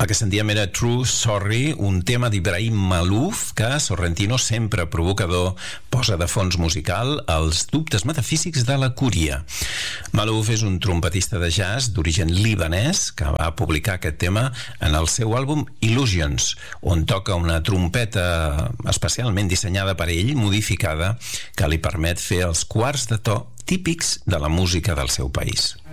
que sentíem era True Sorry, un tema d'Ibrahim Malouf que Sorrentino, sempre provocador, posa de fons musical als dubtes metafísics de la Cúria. Malouf és un trompetista de jazz d'origen libanès que va publicar aquest tema en el seu àlbum Illusions, on toca una trompeta especialment dissenyada per ell, modificada, que li permet fer els quarts de to típics de la música del seu país.